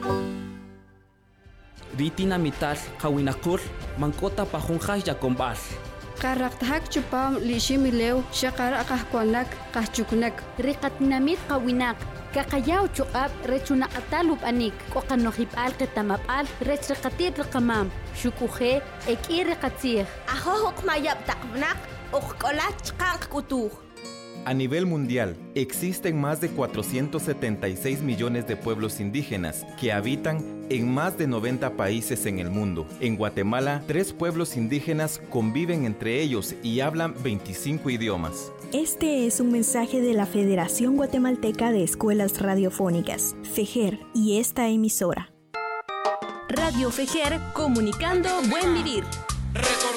Ritina mital kawinakul mankota pajunjas yakombal. Qarraqtahak chupam lishimileu shaqar aqahkuanak qahchukunak. Riqatinamit qawinak kaqayaw chuqab rechunaqatalup anik qoqanoqipal qitamapal rechriqatit riqamam shukuje ek'ir riqatzij ajojuq mayab taqbnak uqk'olach qanqk'utuj. A nivel mundial, existen más de 476 millones de pueblos indígenas que habitan en más de 90 países en el mundo. En Guatemala, 3 pueblos indígenas conviven entre ellos y hablan 25 idiomas. Este es un mensaje de la Federación Guatemalteca de Escuelas Radiofónicas, FEJER, y esta emisora. Radio FEJER, comunicando buen vivir.